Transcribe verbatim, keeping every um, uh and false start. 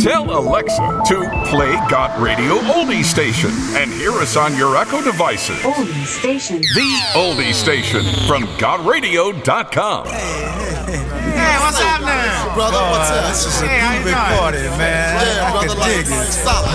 Tell Alexa to play Got Radio Oldie Station and hear us on your Echo devices. Oldie Station. The Oldie Station from got radio dot com. Hey, hey, hey. Hey, what's up now? Brother, what's up? This is a hey, groovy party, man. Yeah, I brother, can like, dig it. stop.